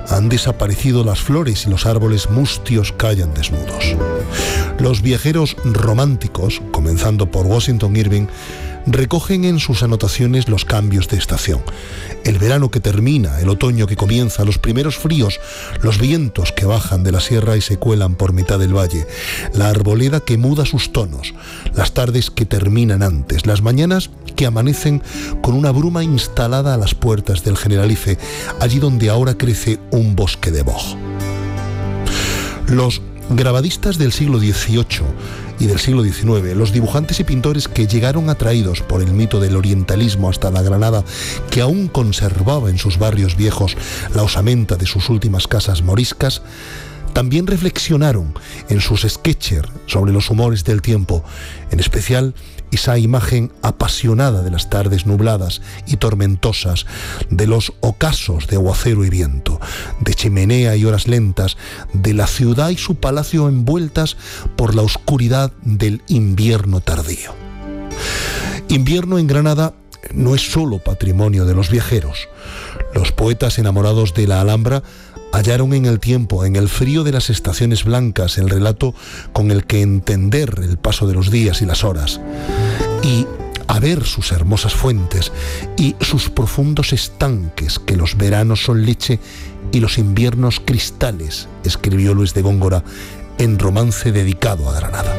han desaparecido las flores y los árboles mustios callan desnudos. Los viajeros románticos, comenzando por Washington Irving, recogen en sus anotaciones los cambios de estación. El verano que termina, el otoño que comienza, los primeros fríos, los vientos que bajan de la sierra y se cuelan por mitad del valle, la arboleda que muda sus tonos, las tardes que terminan antes, las mañanas que amanecen con una bruma instalada a las puertas del Generalife, allí donde ahora crece un bosque de boj. Los grabadistas del siglo XVIII y del siglo XIX, los dibujantes y pintores que llegaron atraídos por el mito del orientalismo hasta la Granada, que aún conservaba en sus barrios viejos la osamenta de sus últimas casas moriscas, también reflexionaron en sus sketches sobre los humores del tiempo, en especial esa imagen apasionada de las tardes nubladas y tormentosas, de los ocasos de aguacero y viento, de chimenea y horas lentas, de la ciudad y su palacio envueltas por la oscuridad del invierno tardío. Invierno en Granada no es solo patrimonio de los viajeros. Los poetas enamorados de la Alhambra hallaron en el tiempo, en el frío de las estaciones blancas, el relato con el que entender el paso de los días y las horas, y a ver sus hermosas fuentes y sus profundos estanques, que los veranos son leche y los inviernos cristales, escribió Luis de Góngora en romance dedicado a Granada.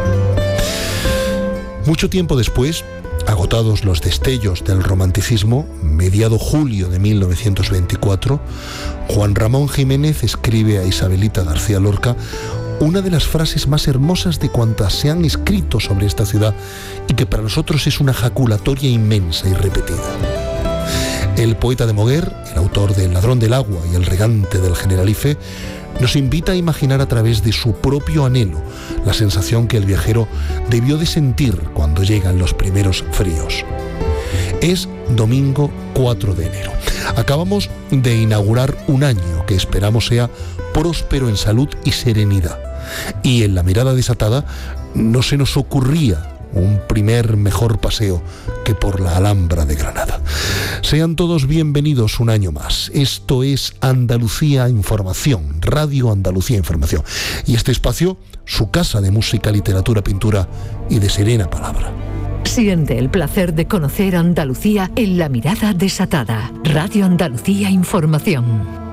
Mucho tiempo después, agotados los destellos del romanticismo, mediado julio de 1924, Juan Ramón Jiménez escribe a Isabelita García Lorca una de las frases más hermosas de cuantas se han escrito sobre esta ciudad y que para nosotros es una jaculatoria inmensa y repetida. El poeta de Moguer, el autor de El ladrón del agua y El regante del Generalife, nos invita a imaginar a través de su propio anhelo la sensación que el viajero debió de sentir cuando llegan los primeros fríos. Es domingo 4 de enero. Acabamos de inaugurar un año que esperamos sea próspero en salud y serenidad. Y en La mirada desatada no se nos ocurría un primer mejor paseo que por la Alhambra de Granada. Sean todos bienvenidos un año más. Esto es Andalucía Información, Radio Andalucía Información. Y este espacio, su casa de música, literatura, pintura y de serena palabra. Siente el placer de conocer Andalucía en La mirada desatada. Radio Andalucía Información.